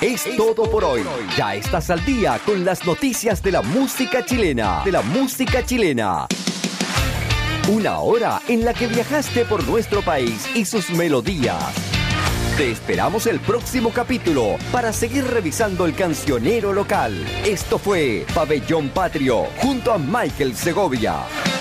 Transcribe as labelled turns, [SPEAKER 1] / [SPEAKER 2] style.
[SPEAKER 1] Es todo por hoy. Ya estás al día con las noticias de la música chilena. Una hora en la que viajaste por nuestro país y sus melodías. Te esperamos el próximo capítulo para seguir revisando el cancionero local. Esto fue Pabellón Patrio junto a Michael Segovia.